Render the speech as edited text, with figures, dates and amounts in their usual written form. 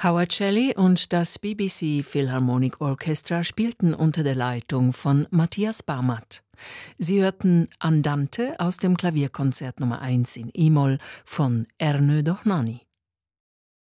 Howard Shelley und das BBC Philharmonic Orchestra spielten unter der Leitung von Matthias Barmatt. Sie hörten Andante aus dem Klavierkonzert Nummer 1 in E-Moll von Ernő Dohnányi.